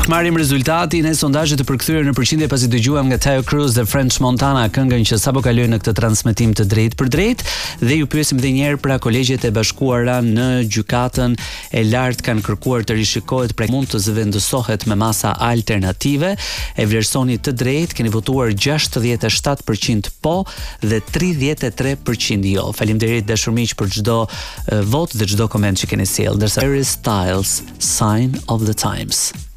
marrim rezultatin e sondazhit të përkthyer në përqindje pasi dëgjuam nga Tayo Cruz dhe French Montana këngën që sapo kaloi në këtë transmetim të drejtë për drejtë dhe ju pyesim edhe një herë pra Kolegjet e Bashkuara në gjykatën e lartë kanë kërkuar të rishikohet pra mund të zëvendësohet me masa alternative. E vlerësoni të drejtë, keni votuar 67% po dhe 33% jo. Faleminderit dashur miq për çdo vot dhe çdo koment që keni sjellë. Ndërsa Harry Styles, Sign of the Times.